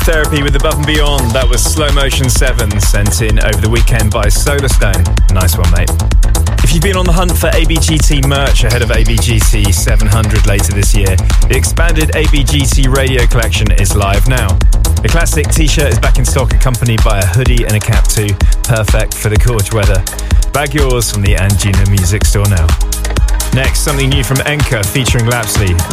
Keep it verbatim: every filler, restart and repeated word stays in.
Therapy with Above and Beyond. That was Slow Motion seven, sent in over the weekend by Solarstone. Nice one, mate. If you've been on the hunt for A B G T merch ahead of A B G T seven hundred later this year, the expanded A B G T radio collection is live now. The classic t-shirt is back in stock, accompanied by a hoodie and a cap too, perfect for the gorge weather. Bag yours from the Anjuna Music Store now. Next, something new from Enka featuring Lapsley.